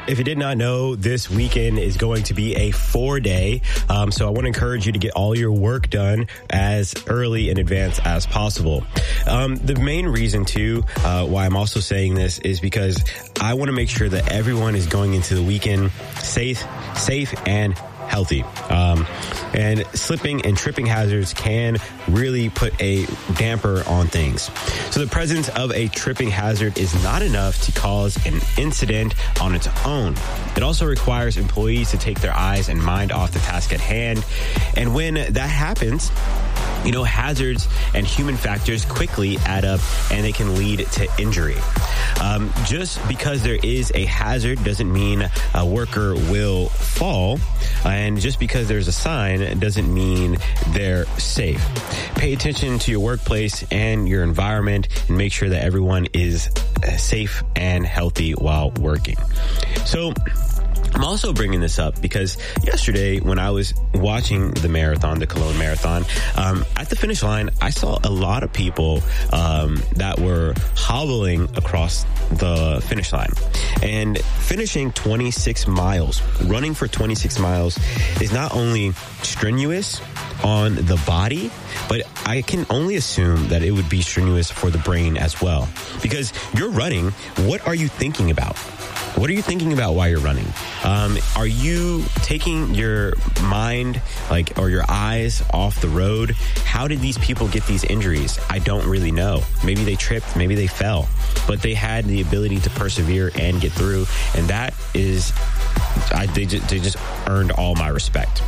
If you did not know, this weekend is going to be a 4-day. So I want to encourage you to get all your work done as early in advance as possible. The main reason, too, why I'm also saying this is because I want to make sure that everyone is going into the weekend safe and healthy. And slipping and tripping hazards can really put a damper on things. So the presence of a tripping hazard is not enough to cause an incident on its own. It also requires employees to take their eyes and mind off the task at hand. And when that happens, hazards and human factors quickly add up and they can lead to injury. Just because there is a hazard doesn't mean a worker will fall. And just because there's a sign doesn't mean they're safe. Pay attention to your workplace and your environment and make sure that everyone is safe and healthy while working. So I'm also bringing this up because yesterday when I was watching the marathon, the Cologne Marathon, at the finish line, I saw a lot of people that were hobbling across the finish line. And finishing 26 miles, running for 26 miles is not only strenuous on the body, but I can only assume that it would be strenuous for the brain as well. Because you're running, what are you thinking about? What are you thinking about while you're running? Are you taking your mind, or your eyes off the road? How did these people get these injuries? I don't really know. Maybe they tripped, maybe they fell, but they had the ability to persevere and get through. And that is, they just earned all my respect.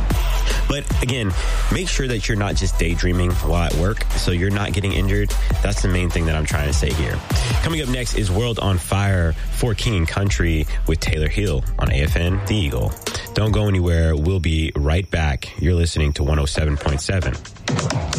But again, make sure that you're not just daydreaming while at work, so you're not getting injured. That's the main thing that I'm trying to say here. Coming up next is World on Fire for King and Country with Taylor Hill on AFN The Eagle. Don't go anywhere. We'll be right back. You're listening to 107.7.